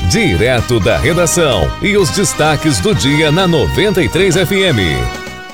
direto da redação e os destaques do dia na 93 FM.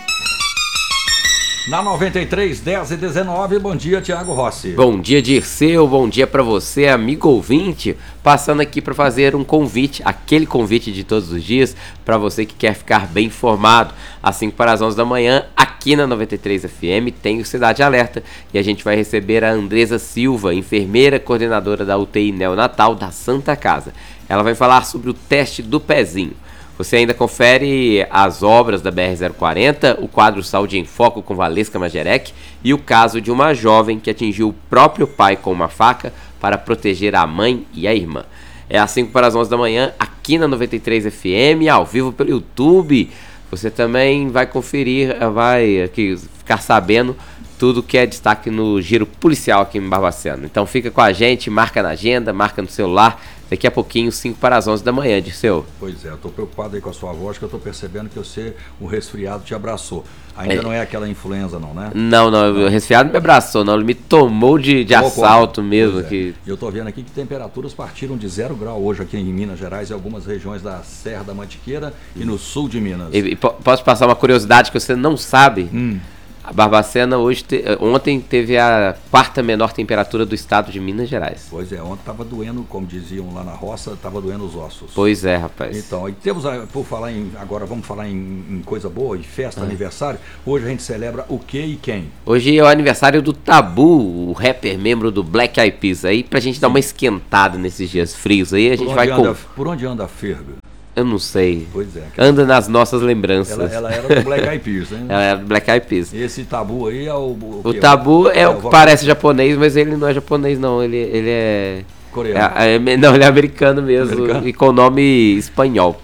Na 93, 10 e 19, bom dia, Tiago Rossi. Bom dia, Dirceu, bom dia para você, amigo ouvinte, passando aqui para fazer um convite, aquele convite de todos os dias, para você que quer ficar bem informado. Às 5 para as 11 da manhã, aqui na 93 FM, tem o Cidade Alerta, e a gente vai receber a Andresa Silva, enfermeira coordenadora da UTI neonatal da Santa Casa. Ela vai falar sobre o teste do pezinho. Você ainda confere as obras da BR-040, o quadro Saúde em Foco com Valesca Majerec e o caso de uma jovem que atingiu o próprio pai com uma faca para proteger a mãe e a irmã. É às 5 para as 11 da manhã, aqui na 93 FM, ao vivo pelo YouTube. Você também vai conferir, vai aqui, ficar sabendo tudo que é destaque no giro policial aqui em Barbacena. Então fica com a gente, marca na agenda, marca no celular. Daqui a pouquinho, 5 para as 11 da manhã, Dirceu. Pois é, eu tô preocupado aí com a sua voz, que eu tô percebendo que o resfriado te abraçou. Ainda não é aquela influenza não, né? Não, o resfriado me abraçou, não, ele me tomou de assalto mesmo. E eu tô vendo aqui que temperaturas partiram de 0 grau hoje aqui em Minas Gerais e algumas regiões da Serra da Mantiqueira e no sul de Minas. Posso passar uma curiosidade que você não sabe? A Barbacena ontem teve a quarta menor temperatura do estado de Minas Gerais. Pois é, ontem estava doendo, como diziam lá na roça, estava doendo os ossos. Pois é, rapaz. Então, e temos, por falar agora vamos falar em coisa boa, em festa, aniversário. Hoje a gente celebra o que e quem? Hoje é o aniversário do Tabu, o rapper membro do Black Eyed Peas. Aí pra gente dar uma esquentada nesses dias frios aí, a gente vai... Por onde anda a Ferga? Eu não sei. Pois é. Anda nas nossas lembranças. Ela era do Black Eyed Peas, né? Ela era do Black Eyed Peas. Esse Tabu aí é o Tabu é o que parece japonês, mas ele não é japonês, não. Ele é... coreano. Não, ele é americano mesmo. E com nome espanhol.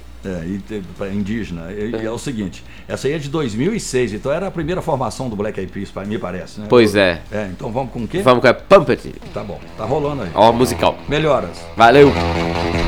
Indígena. É o seguinte, essa aí é de 2006, então era a primeira formação do Black Eyed Peas, me parece, né? Pois é. Então vamos com o quê? Vamos com a Pump It. Tá bom, tá rolando aí. Ó, musical. Melhoras. Valeu.